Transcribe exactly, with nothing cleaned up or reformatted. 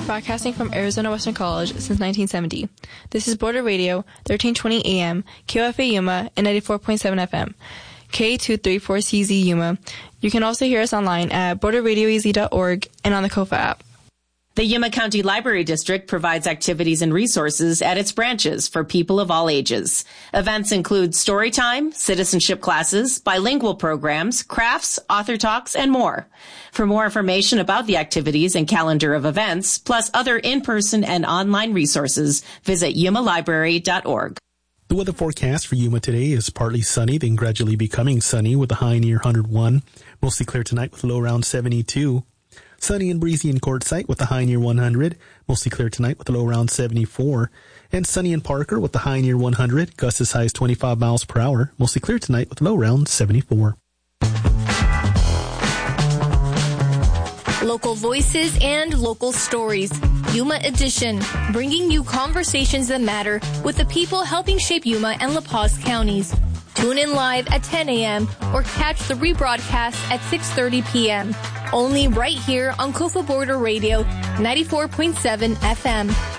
broadcasting from Arizona Western College since nineteen seventy. This is Border Radio, thirteen twenty A M, K O F A Yuma, and ninety-four point seven F M, K two thirty-four C Z Yuma. You can also hear us online at border radio e z dot org and on the Kofa app. The Yuma County Library District provides activities and resources at its branches for people of all ages. Events include story time, citizenship classes, bilingual programs, crafts, author talks, and more. For more information about the activities and calendar of events, plus other in-person and online resources, visit yuma library dot org. The weather forecast for Yuma today is partly sunny, then gradually becoming sunny with a high near one hundred one. Mostly clear tonight with a low around seventy-two. Sunny and breezy in Quartzsite with a high near one hundred. Mostly clear tonight with a low around seventy-four. And sunny in Parker with a high near one hundred. Gusts as high as twenty-five miles per hour. Mostly clear tonight with a low around seventy-four. Local voices and local stories. Yuma Edition, bringing you conversations that matter with the people helping shape Yuma and La Paz counties. Tune in live at ten A M or catch the rebroadcast at six thirty P M Only right here on Kofa Border Radio, ninety-four point seven F M.